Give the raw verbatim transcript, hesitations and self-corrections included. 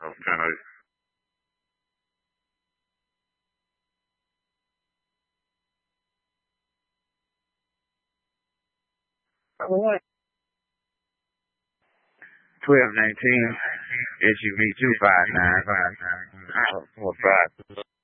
Okay. What? Twelve nineteen. S U V two five nine five four five.